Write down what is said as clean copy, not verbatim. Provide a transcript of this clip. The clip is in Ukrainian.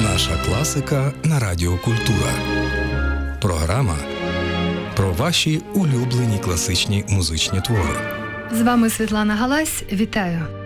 Наша класика на Радіо Культура. Програма про ваші улюблені класичні музичні твори. З вами Світлана Галась. Вітаю!